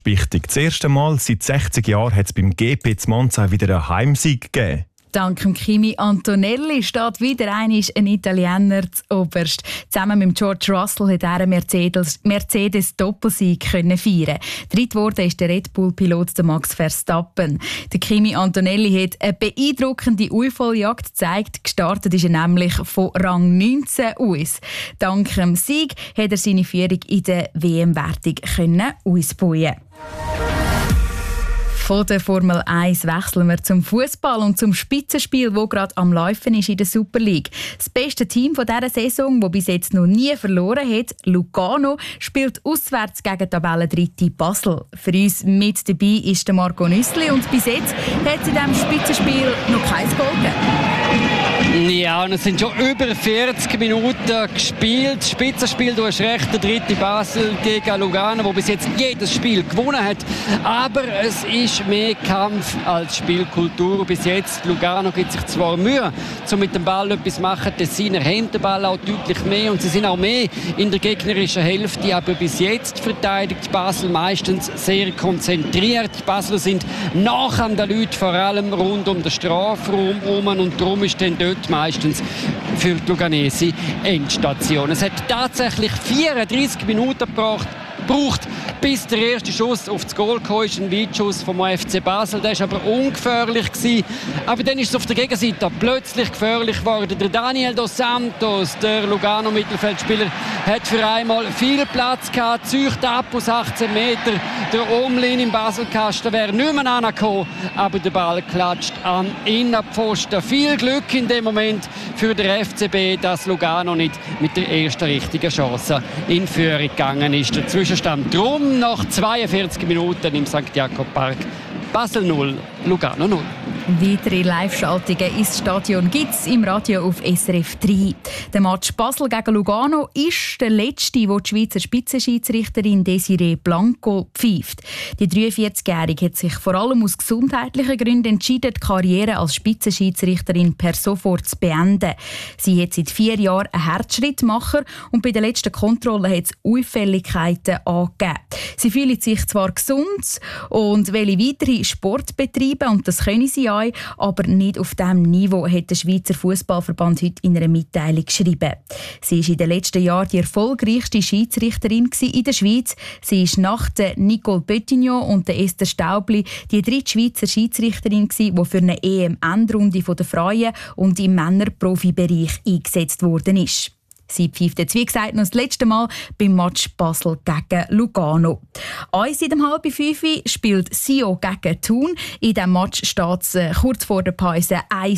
Wichtig, das erste Mal seit 60 Jahren hat es beim GP Monza wieder einen Heimsieg gegeben. Dank Kimi Antonelli steht wieder ein Italiener zuoberst. Zusammen mit George Russell hat er einen Mercedes-Doppelsieg feiern können. Dritt wurde ist der Red Bull-Pilot Max Verstappen. Der Kimi Antonelli hat eine beeindruckende Aufholjagd gezeigt. Gestartet ist er nämlich von Rang 19 aus. Dank dem Sieg hat er seine Führung in der WM-Wertung ausbauen. Von der Formel 1 wechseln wir zum Fußball und zum Spitzenspiel, das gerade am Laufen ist in der Super League. Das beste Team dieser Saison, das bis jetzt noch nie verloren hat, Lugano, spielt auswärts gegen Tabellendritte Basel. Für uns mit dabei ist der Marco Nüssli und bis jetzt hat es in diesem Spitzenspiel noch kein Goal gegeben. Ja, und es sind schon über 40 Minuten gespielt. Spitzenspiel, du hast recht, der dritte Basel gegen Lugano, der bis jetzt jedes Spiel gewonnen hat. Aber es ist mehr Kampf als Spielkultur. Bis jetzt, Lugano gibt sich zwar Mühe, um mit dem Ball etwas zu machen. Die Tessiner haben den Ball auch deutlich mehr und sie sind auch mehr in der gegnerischen Hälfte. Aber bis jetzt verteidigt Basel meistens sehr konzentriert. Die Basler sind nach an den Leuten, vor allem rund um den Strafraum herum. Und darum ist dann dort meistens für die Luganesi Endstation. Es hat tatsächlich 34 Minuten gebraucht, bis der erste Schuss auf das Goal kam, ist ein Weitschuss vom FC Basel. Der war aber ungefährlich gewesen. Aber dann ist es auf der Gegenseite plötzlich gefährlich geworden. Der Daniel dos Santos, der Lugano-Mittelfeldspieler, hat für einmal viel Platz gehabt, zieht ab aus 18 Meter. Der Omlin im Baselkasten wäre nicht mehr angekommen, aber der Ball klatscht am Innenpfosten. Viel Glück in dem Moment für den FCB, dass Lugano nicht mit der ersten richtigen Chance in Führung gegangen ist. Der Zwischenstand drum nach 42 Minuten im St. Jakob Park. Basel 0, Lugano 0. Weitere Live-Schaltungen ins Stadion gibt es im Radio auf SRF 3. Der Match Basel gegen Lugano ist der letzte, wo die Schweizer Spitzenschiedsrichterin Desiree Blanco pfeift. Die 43-Jährige hat sich vor allem aus gesundheitlichen Gründen entschieden, die Karriere als Spitzenschiedsrichterin per sofort zu beenden. Sie hat seit 4 Jahren einen Herzschrittmacher und bei der letzten Kontrolle hat es Auffälligkeiten angegeben. Sie fühlt sich zwar gesund und will weitere Sport betreiben und das können sie auch, aber nicht auf diesem Niveau, hat der Schweizer Fußballverband heute in einer Mitteilung geschrieben. Sie war in den letzten Jahren die erfolgreichste Schiedsrichterin in der Schweiz. Sie ist nach der Nicole Pettignon und der Esther Staubli die dritte Schweizer Schiedsrichterin, die für eine EM-Endrunde der Frauen und im Männerprofibereich eingesetzt worden ist. Sie pfeift jetzt, wie gesagt, noch das letzte Mal beim Match Basel gegen Lugano. Seit 4:30 spielt Sio gegen Thun. In diesem Match steht es kurz vor der Pause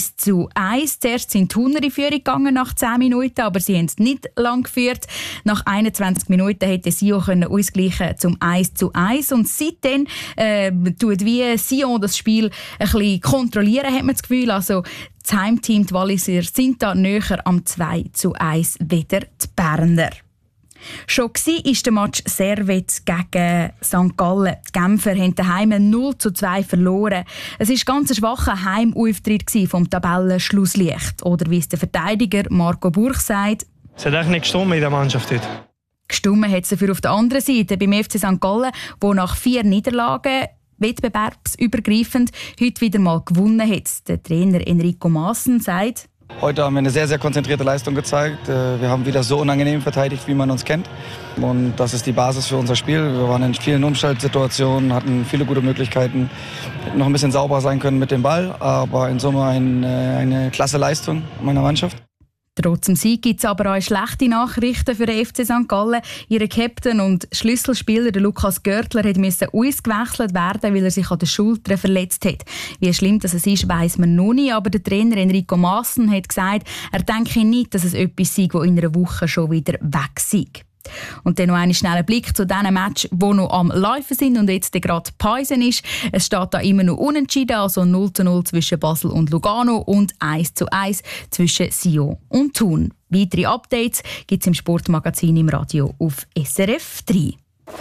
1:1. Zuerst sind die Thuner in Führung gegangen nach 10 Minuten, aber sie haben es nicht lang geführt. Nach 21 Minuten hätte Sio ausgleichen zum 1:1. Und seitdem tut wie Sion das Spiel ein bisschen kontrollieren, hat man das Gefühl. Also das Heimteam, die Walliser, sind da näher am 2:1 wieder die Berner. Schon war der Match Servette gegen St. Gallen. Die Genfer haben daheim 0:2 verloren. Es war ganz ein schwacher Heimauftritt vom Tabellenschlusslicht. Oder wie es der Verteidiger Marco Burch sagt: Es hat echt nicht gestimmt in der Mannschaft heute. Gestimmt hat es dafür auf der anderen Seite beim FC St. Gallen, wo nach 4 Niederlagen wettbewerbsübergreifend heute wieder mal gewonnen hat. Der Trainer Enrico Maassen sagt: Heute haben wir eine sehr, sehr konzentrierte Leistung gezeigt. Wir haben wieder so unangenehm verteidigt, wie man uns kennt. Und das ist die Basis für unser Spiel. Wir waren in vielen Umschaltsituationen, hatten viele gute Möglichkeiten, hätten noch ein bisschen sauberer sein können mit dem Ball. Aber in Summe eine klasse Leistung meiner Mannschaft. Trotz dem Sieg gibt es aber auch schlechte Nachrichten für den FC St. Gallen. Ihr Captain und Schlüsselspieler der Lukas Görtler musste ausgewechselt werden, weil er sich an der Schulter verletzt hat. Wie schlimm das ist, weiss man noch nicht. Aber der Trainer Enrico Maassen hat gesagt, er denke nicht, dass es etwas sei, das in einer Woche schon wieder weg sei. Und dann noch einen schnellen Blick zu diesen Match, die noch am Laufen sind und jetzt gerade Pause ist. Es steht da immer noch unentschieden, also 0:0 zwischen Basel und Lugano und 1:1 zwischen Sion und Thun. Weitere Updates gibt es im Sportmagazin im Radio auf SRF 3.